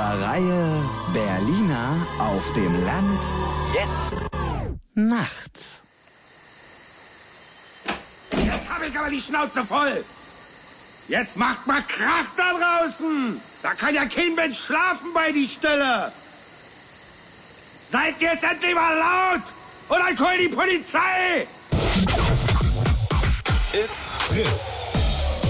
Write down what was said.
unserer Reihe Berliner auf dem Land. Jetzt nachts. Jetzt hab ich aber die Schnauze voll. Jetzt macht mal Krach da draußen. Da kann ja kein Mensch schlafen bei die Stelle. Seid jetzt endlich mal laut oder ich hol die Polizei. It's Fritz.